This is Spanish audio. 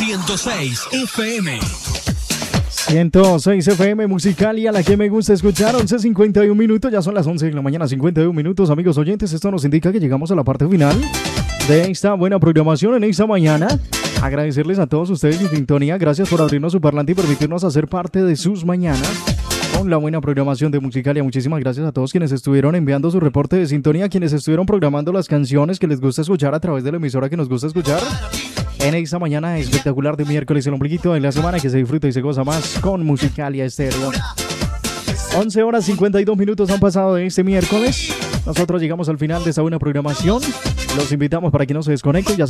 106 FM. 106 FM Musicalia, la que me gusta escuchar. 11:51 minutos, ya son las 11 de la mañana, 51 minutos, amigos oyentes. Esto nos indica que llegamos a la parte final de esta buena programación en esta mañana. Agradecerles a todos ustedes en sintonía. Gracias por abrirnos su parlante y permitirnos hacer parte de sus mañanas con la buena programación de Musicalia. Muchísimas gracias a todos quienes estuvieron enviando su reporte de sintonía, quienes estuvieron programando las canciones que les gusta escuchar a través de la emisora que nos gusta escuchar en esta mañana espectacular de miércoles, el ombliguito de la semana que se disfruta y se goza más con Musicalia Estéreo. 11 horas 52 minutos han pasado de este miércoles. Nosotros llegamos al final de esta buena programación. Los invitamos para que no se desconecten. Ya